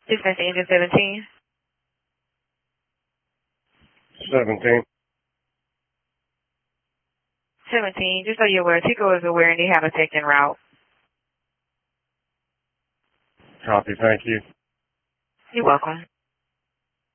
Dispatch engine 17. 17. 17, just so you're aware, TICO is aware and they have a tech en route. Copy, thank you. You're welcome.